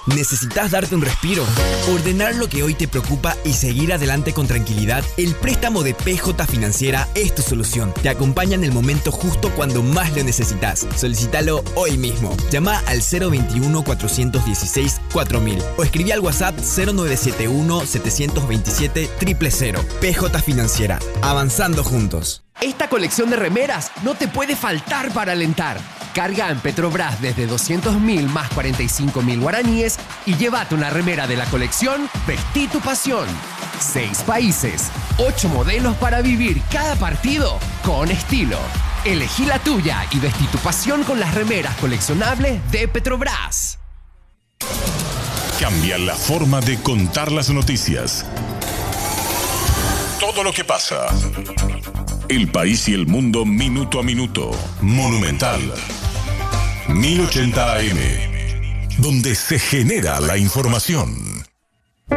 ¿Necesitas darte un respiro? ¿Ordenar lo que hoy te preocupa y seguir adelante con tranquilidad? El préstamo de PJ Financiera es tu solución. Te acompaña en el momento justo cuando más lo necesitas. Solicítalo hoy mismo. Llama al 021-416-4000 o escribí al WhatsApp 0971-727-000. PJ Financiera. Avanzando juntos. Esta colección de remeras no te puede faltar para alentar. Carga en Petrobras desde 200.000 más 45.000 guaraníes y llévate una remera de la colección Vestí tu pasión. 6 países, 8 modelos para vivir cada partido con estilo. Elegí la tuya y vestí tu pasión con las remeras coleccionables de Petrobras. Cambia la forma de contar las noticias. Todo lo que pasa. El país y el mundo minuto a minuto. Monumental. 1080 AM. Donde se genera la información.